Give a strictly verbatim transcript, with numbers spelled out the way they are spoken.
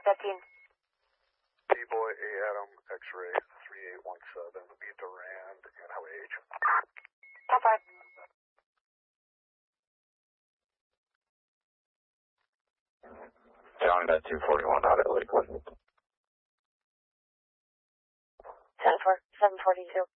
fifteen. D-Boy, A Adam, X-Ray, three eight one seven, B Durand, and how age? ten five. John at two forty-one out at Lakewood. ten four, seven forty-two.